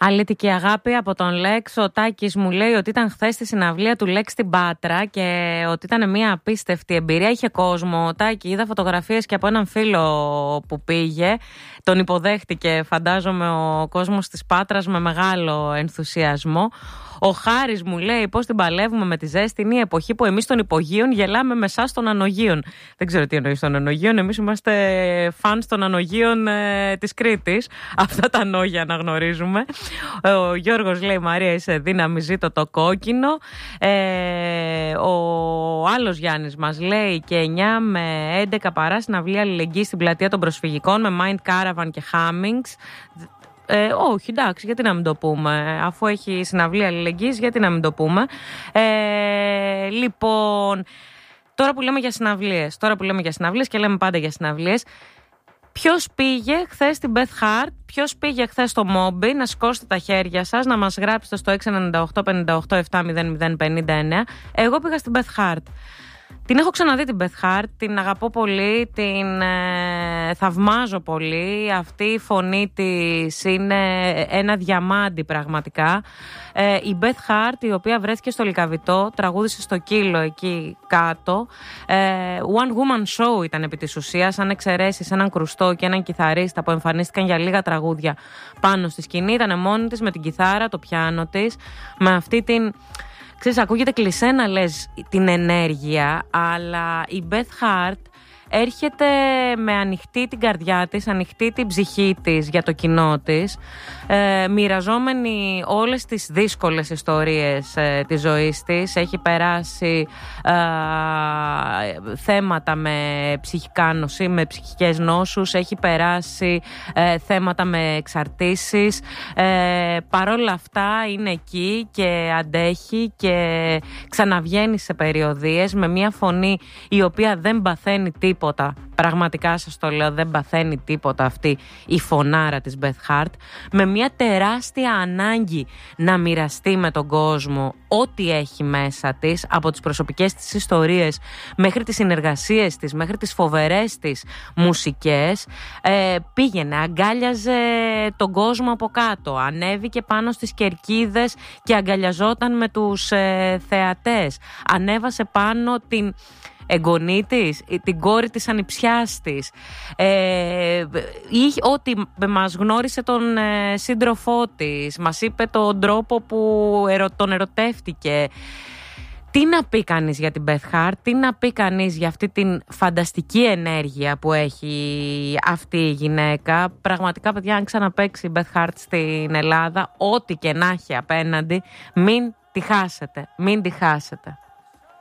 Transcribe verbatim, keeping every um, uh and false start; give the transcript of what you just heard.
Αλήτικη αγάπη από τον Λέξ. Ο Τάκης μου λέει ότι ήταν χθες στη συναυλία του Λέξ στην Πάτρα και ότι ήταν μια απίστευτη εμπειρία. Είχε κόσμο. Ο Τάκη, είδα φωτογραφίες και από έναν φίλο που πήγε. Τον υποδέχτηκε, φαντάζομαι, ο κόσμος της Πάτρας με μεγάλο ενθουσιασμό. Ο Χάρης μου λέει πώς την παλεύουμε με τη ζέστη. Είναι η εποχή που εμείς των υπογείων γελάμε με εσάς των ανογείων. Δεν ξέρω τι εννοείς των ανογείων. Εμείς είμαστε φανς των ανογείων ε, της Κρήτης. Αυτά τα ανόγια να γνωρίζουμε. Ο Γιώργος λέει Μαρία είσαι δύναμη, ζήτω το κόκκινο. Ε, ο άλλος Γιάννης μας λέει και εννιά με έντεκα παρά συναυλία αλληλεγγύη στην πλατεία των προσφυγικών με Mind Caravan και Hummings. Ε, όχι, εντάξει, γιατί να μην το πούμε. Αφού έχει συναυλία αλληλεγγύης, γιατί να μην το πούμε. Ε, λοιπόν, τώρα που λέμε για συναυλίες, τώρα που λέμε για συναυλίες και λέμε πάντα για συναυλίες, ποιος πήγε χθες στην Beth Hart, ποιος πήγε χθες στο Moby, να σηκώσετε τα χέρια σας, να μας γράψετε στο έξι εννιά οκτώ πέντε οκτώ επτά μηδέν μηδέν πέντε εννιά. Εγώ πήγα στην Beth Hart. Την έχω ξαναδεί την Beth Hart, την αγαπώ πολύ, την ε, θαυμάζω πολύ. Αυτή η φωνή της είναι ένα διαμάντι πραγματικά. Ε, η Beth Hart, η οποία βρέθηκε στο Λυκαβητό, τραγούδισε στο Κύλο εκεί κάτω. Ε, one woman show ήταν επί της ουσίας, αν εξαιρέσεις έναν κρουστό και έναν κιθαρίστα που εμφανίστηκαν για λίγα τραγούδια πάνω στη σκηνή. Ήταν μόνη της με την κιθάρα, το πιάνο της, με αυτή την... Ξέρεις, ακούγεται κλισέ να λες την ενέργεια, αλλά η Beth Hart έρχεται με ανοιχτή την καρδιά της, ανοιχτή την ψυχή της για το κοινό της, ε, μοιραζόμενη όλες τις δύσκολες ιστορίες ε, της ζωής της. Έχει περάσει ε, θέματα με ψυχικά νοσή, με ψυχικές νόσους, έχει περάσει ε, θέματα με εξαρτήσεις. Ε, παρόλα αυτά είναι εκεί και αντέχει και ξαναβγαίνει σε περιοδίες με μια φωνή η οποία δεν παθαίνει τίποτα. Πραγματικά σας το λέω, δεν παθαίνει τίποτα αυτή η φωνάρα της Beth Hart, με μια τεράστια ανάγκη να μοιραστεί με τον κόσμο ό,τι έχει μέσα της, από τις προσωπικές της ιστορίες μέχρι τις συνεργασίες της, μέχρι τις φοβερές της μουσικές. ε, πήγαινε, αγκάλιαζε τον κόσμο από κάτω, ανέβηκε πάνω στις κερκίδες και αγκαλιαζόταν με τους ε, θεατές, ανέβασε πάνω την εγγονή της, την κόρη της ανιψιάς της, ε, ότι μας γνώρισε τον ε, σύντροφό της, μας είπε τον τρόπο που ερω, τον ερωτεύτηκε. Τι να πει κανείς για την Beth Hart, τι να πει κανείς για αυτή την φανταστική ενέργεια που έχει αυτή η γυναίκα. Πραγματικά, παιδιά, αν ξαναπαίξει η Beth Hart στην Ελλάδα, ό,τι και να έχει απέναντι, μην τη χάσετε, μην τη χάσετε.